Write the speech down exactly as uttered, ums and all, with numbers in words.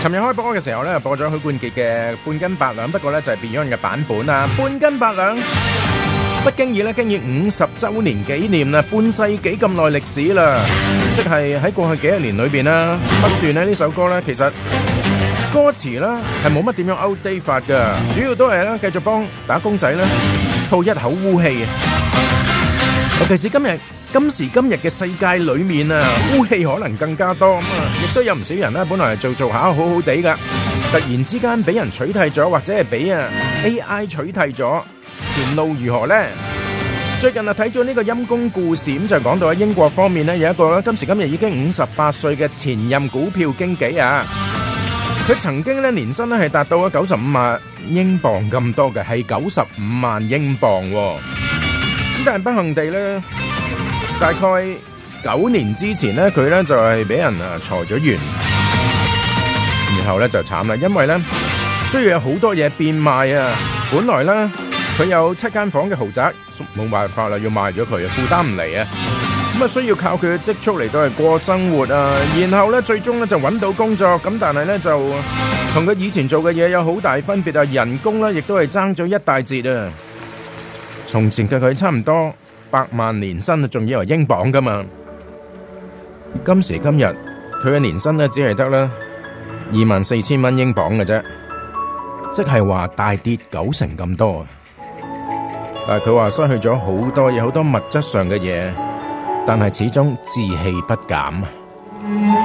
尋日開波嘅時候咧，播咗許冠傑嘅《半斤八兩》，不過咧就係 Beyond 嘅版本啊，《半斤八兩》不經意咧，經已五十週年紀念啦，半世紀咁耐歷史啦，即係喺過去幾十年裏邊啦，不斷咧呢首歌咧，其實歌詞啦係冇乜點樣 outdate 法噶，主要都係咧繼續幫打工仔咧吐一口污氣啊！尤其是今日今時今日嘅世界裏面啊，污氣可能更加多咁啊，亦都有唔少人咧，本來係做做下好好地噶，突然之間俾人取替咗，或者係俾啊 A I 取替咗。前路如何呢？最近啊睇咗呢個陰公故事，咁就講到喺英國方面呢，有一個今時今日已經五十八歲嘅前任股票經紀啊，佢曾經咧年薪咧係達到咗九十五萬英鎊咁多嘅，係九十五萬英鎊。咁但係不幸地咧，大概九年之前咧，佢咧就係俾人啊裁咗員，然後咧就慘啦，因為咧需要有好多嘢變賣啊，本來咧。佢有七間房嘅豪宅，冇辦法啦，要賣咗佢啊，負擔唔嚟啊，咁啊需要靠佢嘅積蓄嚟到係過生活啊，然後咧最終咧就揾到工作，咁但係咧就同佢以前做嘅嘢有好大分別啊，人工咧亦都係爭咗一大截啊，從前嘅佢差唔多百萬年薪啊，仲以為英鎊噶嘛，今時今日佢嘅年薪咧只係得咧二萬四千蚊英鎊嘅啫，即係話大跌九成咁多啊！但係佢話失去咗好多嘢，好多物質上嘅嘢，但係始終志氣不減。